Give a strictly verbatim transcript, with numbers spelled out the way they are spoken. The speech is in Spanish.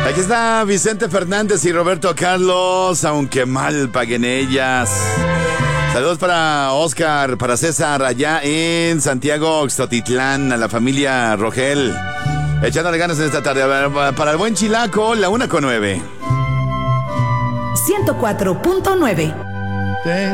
Aquí está Vicente Fernández y Roberto Carlos, aunque mal paguen ellas. Saludos para Oscar, para César, allá en Santiago, Oxtotitlán, a la familia Rogel. Echándole ganas en esta tarde. Para el buen Chilaco, la una con nueve. ciento cuatro punto nueve.